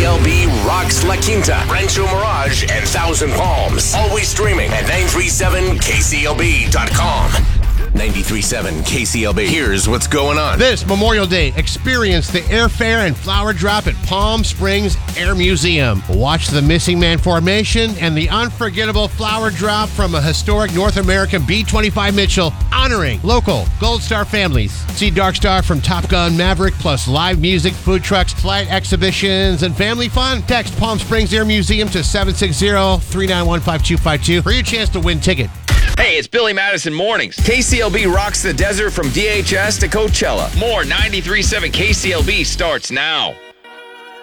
KCLB rocks La Quinta, Rancho Mirage, and Thousand Palms. Always streaming at 937KCLB.com. 93.7 KCLB. Here's what's going on. This Memorial Day, experience the airfare and flower drop at Palm Springs Air Museum. Watch the Missing Man Formation and the unforgettable flower drop from a historic North American B-25 Mitchell, honoring local Gold Star families. See Dark Star from Top Gun Maverick, plus live music, food trucks, flight exhibitions, and family fun. Text Palm Springs Air Museum to 760-391-5252 for your chance to win ticket. Hey, it's Billy Madison Mornings. KCLB rocks the desert from DHS to Coachella. More 93.7 KCLB starts now.